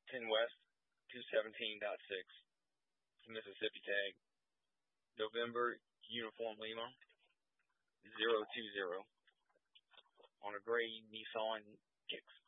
10 West, 217.6. Mississippi tag. November Uniform Lima, 020. On a gray Nissan Kicks.